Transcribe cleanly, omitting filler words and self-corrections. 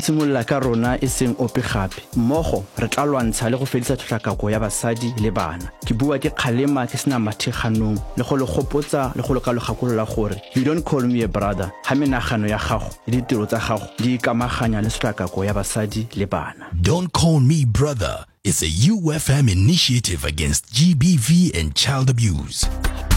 simolla ka rona e seng ope gape mmogo re tla lwantsha le go fedisa tshotlakako ya basadi le bana ke bua ke kgalema ke sena mathekganong le go le gopotsa le go le ka logakolola gore you don't call me a brother ha menagano ya gago le ditiro tsa gago di ikamaganya le tshotlakako ya basadi le bana. Don't Call Me Brother is a UFM initiative against GBV and child abuse.